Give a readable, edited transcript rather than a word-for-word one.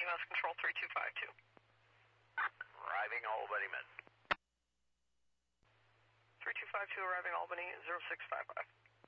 Mass Control 3252. Arriving Albany, Med. 3252 arriving Albany, 0655.